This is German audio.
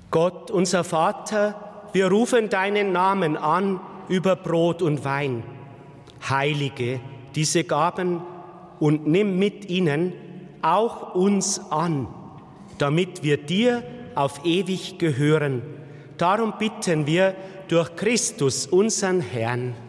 Gott, unser Vater, wir rufen deinen Namen an über Brot und Wein. Heilige diese Gaben und nimm mit ihnen auch uns an, damit wir dir auf ewig gehören. Darum bitten wir durch Christus, unseren Herrn.